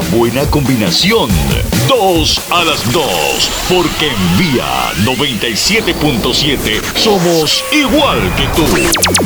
buena combinación. 2 a las 2, porque en Vía 97.7 somos igual que tú.